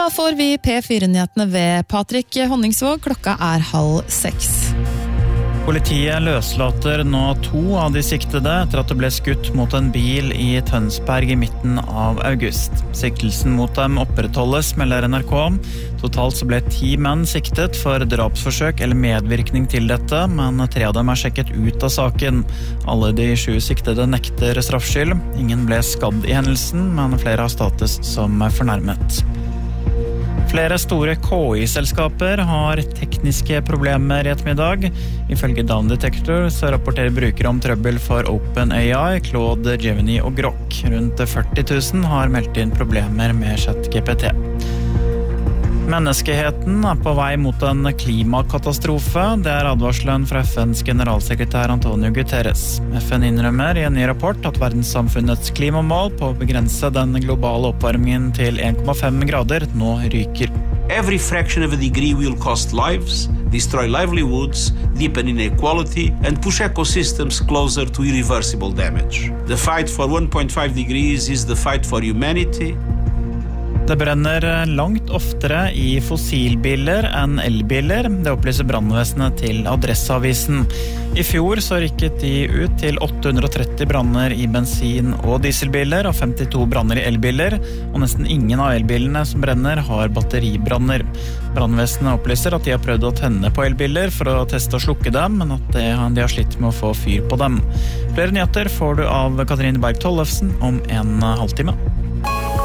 Da får vi P4-nyhetene ved Patrik Honningsvåg. Klokka 5:30. Politiet løslater nå 2 av de siktede etter at det ble skutt mot en bil i Tønsberg i midten av august. Siktelsen mot dem opprettholdes, melder NRK. Totalt så ble 10 menn siktet for drapsforsøk eller medvirkning til dette, men 3 av dem er sjekket ut av saken. Alle de 7 siktede nekter straffskyld. Ingen ble skadd i hendelsen, men flere har status som fornærmet. Flere store KI-selskaper har tekniske problemer i ettermiddag. Ifølge Down Detector så rapporterer brukere om trøbbel for OpenAI, Claude, Gemini og Grok. Rundt 40 000 har meldt inn problemer med ChatGPT. Menneskeheten er på vei mot en klimakatastrofe. Det er advarselen fra FNs generalsekretær Antonio Guterres. FN innrømmer i en ny rapport at verdenssamfunnets klimamål på å begrense den globale oppvarmingen til 1,5 grader nå ryker. Every fraction of a degree will cost lives, destroy livelihoods, deepen inequality, and push ecosystems closer to irreversible damage. The fight for 1.5 degrees is the fight for humanity. Det brenner langt oftere i fossilbiler enn elbiler. Det opplyser brannvesenet til Adresseavisen. I fjor så rykket de ut til 830 branner i bensin- og dieselbiler og 52 branner i elbiler, og nesten ingen av elbilene som brenner har batteribranner. Brannvesenet opplyser at de har prøvd å tenne på elbiler for å teste og slukke dem, men at de har slitt med å få fyr på dem. Flere nyheter får du av Katrine Berg Tollefsen om en halvtime.